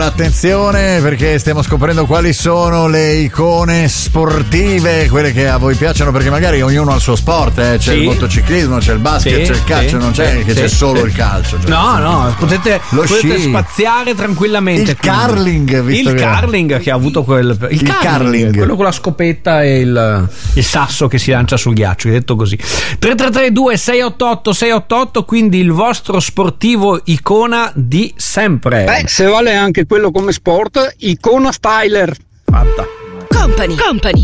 Attenzione, perché stiamo scoprendo quali sono le icone sportive, quelle che a voi piacciono, perché magari ognuno ha il suo sport, c'è il motociclismo, c'è il basket, c'è il calcio, non c'è che c'è solo il calcio. Cioè, no, potete spaziare tranquillamente. Il curling, visto il curling che ha avuto il curling, quello con la scopetta e il sasso che si lancia sul ghiaccio, detto così. 3332 688 688, quindi il vostro sportivo icona di sempre. Se vale anche quello come sport, icona styler. Fatta. Company